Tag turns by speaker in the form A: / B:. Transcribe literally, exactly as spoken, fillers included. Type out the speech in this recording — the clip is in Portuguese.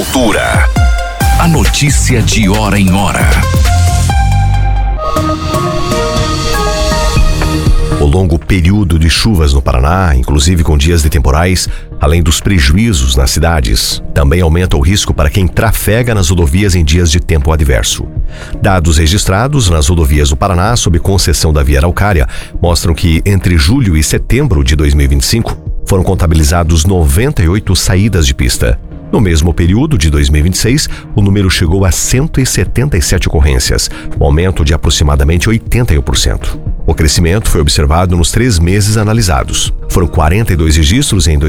A: Cultura. A notícia de hora em hora.
B: O longo período de chuvas no Paraná, inclusive com dias de temporais, além dos prejuízos nas cidades, também aumenta o risco para quem trafega nas rodovias em dias de tempo adverso. Dados registrados nas rodovias do Paraná sob concessão da Via Araucária mostram que entre julho e setembro de dois mil e vinte e cinco foram contabilizados noventa e oito saídas de pista. No mesmo período de dois mil e vinte e seis, o número chegou a cento e setenta e sete ocorrências, um aumento de aproximadamente oitenta e um por cento. O crescimento foi observado nos três meses analisados. Foram quarenta e dois registros em